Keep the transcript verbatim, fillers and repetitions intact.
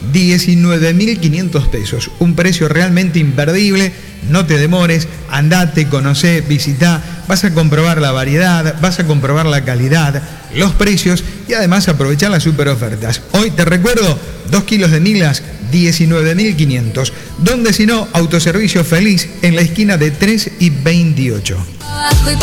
diecinueve mil quinientos pesos. Un precio realmente imperdible. No te demores, andate, conocé, visitá, vas a comprobar la variedad, vas a comprobar la calidad, los precios y además aprovechar las super ofertas. Hoy te recuerdo, dos kilos de milas, diecinueve mil quinientos. Donde si no, autoservicio Feliz en la esquina de tres y veintiocho.